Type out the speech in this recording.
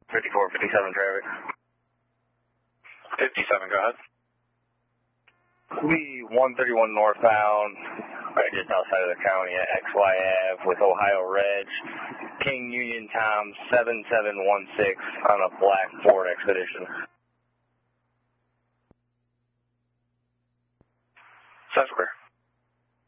5457 traffic. 57, go ahead. We 131 northbound, right just outside of the county at XY Ave with Ohio Reg. King Union time 7716 on a black Ford Expedition. Sounds clear.